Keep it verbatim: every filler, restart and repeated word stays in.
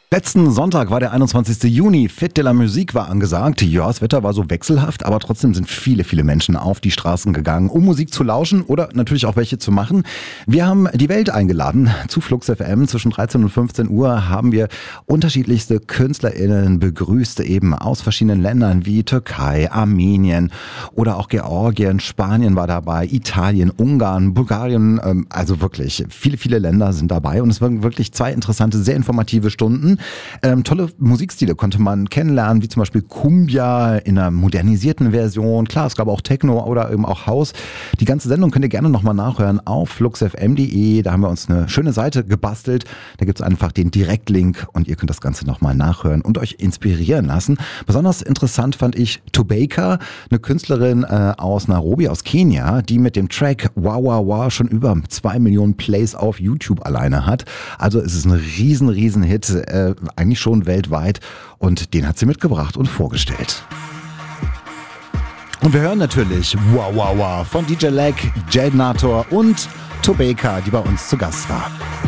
Letzten Sonntag war der einundzwanzigsten Juni. Fête de la Musique war angesagt. Ja, das Wetter war so wechselhaft, aber trotzdem sind viele, viele Menschen auf die Straßen gegangen, um Musik zu lauschen oder natürlich auch welche zu machen. Wir haben die Welt eingeladen. Zu Flux F M zwischen dreizehn und fünfzehn Uhr haben wir unterschiedlichste KünstlerInnen begrüßt, eben aus verschiedenen Ländern wie Türkei, Armenien oder auch Georgien, Spanien war dabei, Italien, Ungarn, Bulgarien. Also wirklich, viele, viele Länder sind dabei und es waren wirklich zwei interessante, sehr informative Stunden. Ähm, tolle Musikstile konnte man kennenlernen, wie zum Beispiel Cumbia in einer modernisierten Version. Klar, es gab auch Techno oder eben auch House. Die ganze Sendung könnt ihr gerne nochmal nachhören auf fluxfm punkt de. Da haben wir uns eine schöne Seite gebastelt. Da gibt es einfach den Direktlink und ihr könnt das Ganze nochmal nachhören und euch inspirieren lassen. Besonders interessant fand ich Tobeka, eine Künstlerin äh, aus Nairobi, aus Kenia, die mit dem Track Wow Wow Wow schon über zwei Millionen Plays auf YouTube alleine hat. Also es ist ein riesen, riesen Hit. Äh, eigentlich schon weltweit und den hat sie mitgebracht und vorgestellt. Und wir hören natürlich Wow Wow Wow von D J Leg, Jade Nator und Tobeka, die bei uns zu Gast war.